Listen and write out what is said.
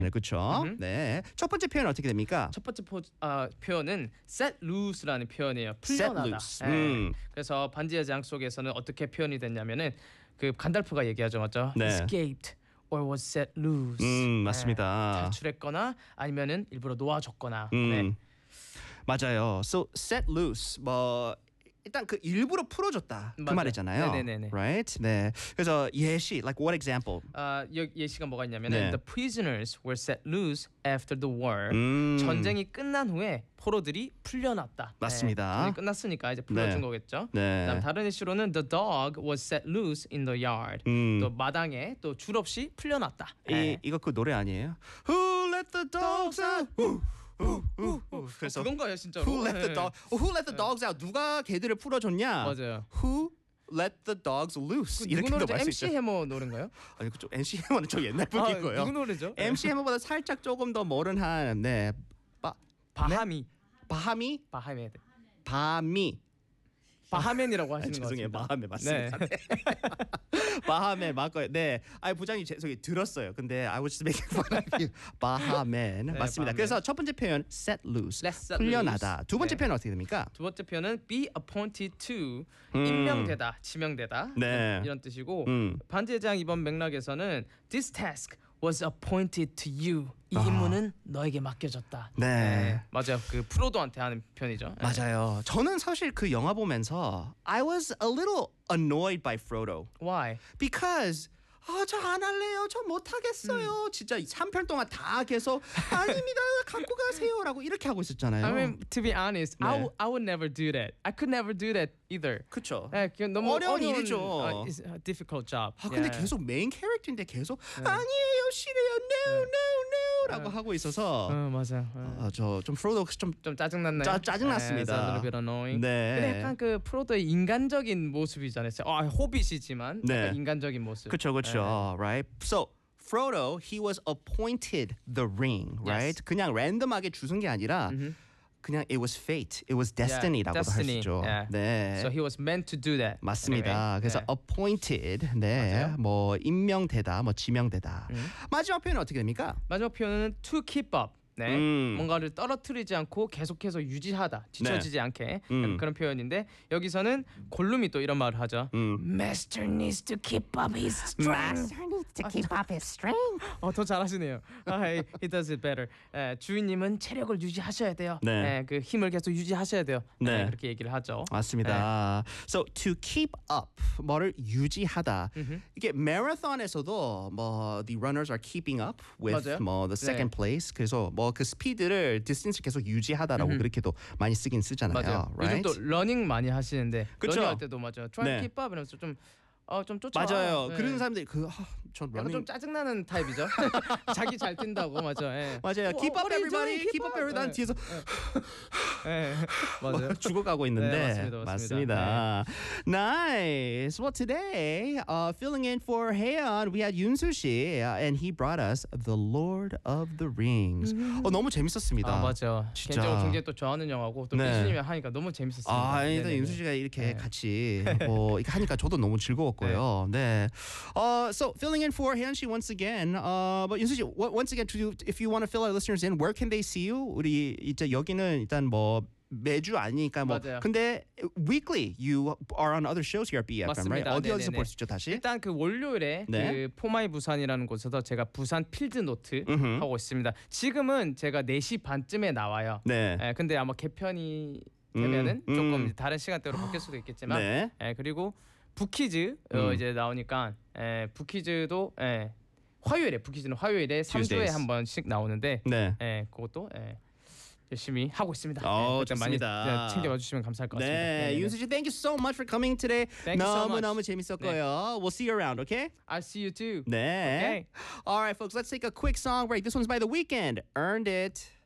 네, 그렇죠. 네, 첫 번째 표현 어떻게 됩니까? 첫 번째 표현은 set loose라는 표현이에요. Set 풀려나다. loose. 그래서 반지의 제왕 속에서는 어떻게 표현이 됐냐면은 그 간달프가 얘기하죠, 맞죠? 네. Escaped or was set loose. 맞습니다. 탈출했거나 아니면은 일부러 놓아줬거나. 맞아요. So set loose 뭐 일단 그 일부러 풀어줬다 그 맞아요. 말이잖아요. 네네네네. Right? 네. 그래서 예시, like what example? 예시가 뭐가 있냐면은 네. the prisoners were set loose after the war. 전쟁이 끝난 후에 포로들이 풀려났다. 맞습니다. 전쟁이 끝났으니까 이제 풀려준 네. 거겠죠. 네. 그다음 다른 예시로는 the dog was set loose in the yard. 또 마당에 또 줄 없이 풀려났다. 이거 그 노래 아니에요? Who let the dogs out? 그래서 그건가요, 진짜로? Who let the dogs out? 누가 개들을 풀어줬냐? 맞아요. Who let the dogs loose? 누구 이렇게도 노래죠? 말수 MC 있죠. 해머 노래인가요? 아니 그쪽 MC 해머는 좀 옛날 분인 거예요. 누구 노래죠? MC 해머보다 살짝 조금 더 모던한 네. 바하미. 바하미? 바하메. 바하멘이라고 하시는 거 죄송해요. 같습니다. 바하메 맞습니다. 네. 바하메 맞고요. 네. 부장님 저기 들었어요. 근데 I was just making fun of you. 바하메 네, 맞습니다. 바하멘. 그래서 첫 번째 표현 set loose. Let's set 풀려나다. loose. 두 번째 네. 표현 어떻게 됩니까? 두 번째 표현은 be appointed to 임명되다, 지명되다 네. 이런 뜻이고 반지의 제왕 이번 맥락에서는 this task was appointed to you. 이 임무는 너에게 맡겨졌다. 네. 맞아요. 그 프로도한테 하는 편이죠. 맞아요. 저는 사실 그 영화 보면서 I was a little annoyed by Frodo Why? because 저 안 할래요. 저 못 하겠어요. 진짜 3편 동안 다 계속 아닙니다. 갖고 가세요라고 이렇게 하고 있었잖아요. I mean, to be honest, 네. I would never do that. I could never do that either. 그렇죠. 너무 어려운 일이죠. It's a difficult job. 근데 계속 메인 캐릭터인데 계속 아니에요. 싫어요. No, no, no라고 하고 있어서 맞아요. 저 좀 프로도 좀 좀 짜증났나요? 짜증났습니다. It's a little bit annoying. 네. 근데 약간 그 프로도의 인간적인 모습이잖아요. 호빗이지만 네. 약간 인간적인 모습. 그렇죠. Right? So Frodo, he was appointed the ring, right? Yes. 그냥 랜덤하게 주신 게 아니라 그냥 it was fate, it was destiny라고도 할 수 destiny. 있죠. Yeah. 네. So he was meant to do that. 맞습니다. Anyway. 그래서 네. appointed, 네, 맞아요. 뭐 임명되다, 뭐 지명되다. 마지막 표현은 어떻게 됩니까? 마지막 표현은 to keep up. 네, 뭔가를 떨어뜨리지 않고 계속해서 유지하다, 뒤처지지 않게 그런 표현인데 여기서는 골룸이 또 이런 말을 하죠. Master needs to keep up his strength. Master needs to keep up his strength. 더 잘하시네요. He does it better. 주인님은 체력을 유지하셔야 돼요. 네. 그 힘을 계속 유지하셔야 돼요. 네. 그렇게 얘기를 하죠. 맞습니다. So to keep up, 뭐를 유지하다. 이게 마라톤에서도 뭐 the runners are keeping up with 맞아요. 뭐 the second place. 그래서 뭐 그 스피드를 디스턴스 계속 유지하다라고 그렇게도 많이 쓰긴 쓰잖아요. 맞아요. Right? 요즘 또 러닝 많이 하시는데 그쵸? 러닝 할 때도 맞아요. Try 네. to keep up 이러면서 좀 쫓아. 맞아요. 네. 그런 사람들이 전 약간 러닝 좀 짜증나는 타입이죠. 자기 잘 뛴다고 맞죠. 예. 맞아요. Keep up what are you everybody. doing? Keep up everybody. 난 뒤에서 맞아요. 죽어가고 있는데 네, 맞습니다. Nice. Well, today, filling in for Haeyeon, we had 윤수 씨, and he brought us The Lord of the Rings. 너무 재밌었습니다. 맞아요. 진짜. 개인적으로 굉장히 또 좋아하는 영화고 또 네. 민수님이 하니까 너무 재밌었습니다. 일단 네네네. 윤수 씨가 이렇게 네. 같이 이렇게 하니까 저도 너무 즐거웠고요. 네. So filling in for Haeyeon 씨 once again. But 윤수 씨, once again, if you want to fill our listeners in, where can they see you? 우리 이제 여기는 일단 뭐 매주 아니니까 뭐 맞아요. 근데 weekly you are on other shows here at BFM, right? 맞습니다. 어디서 네네네. 볼 수 있죠 다시? 일단 그 월요일에 네. 그 포마이 부산이라는 곳에서 제가 부산 필드 노트 하고 있습니다. 지금은 제가 4시 반쯤에 나와요. 네. 근데 아마 개편이 되면은 조금 이제 다른 시간대로 바뀔 수도 있겠지만 네. 그리고 부키즈 이제 나오니까 부키즈도 화요일에 부키즈는 화요일에 3주에 Tuesdays. 한 번씩 나오는데 네. 그것도 열심히 하고 있습니다. 그때 좋습니다. 많이 챙겨봐 주시면 감사할 것 같습니다. 네, 네네네. 윤수 씨, thank you so much for coming today. Thank you so much. 너무 재밌었고요. We'll see you around, okay? I'll see you too. 네. Okay. All right, folks, let's take a quick song break. This one's by The Weeknd. Earned It.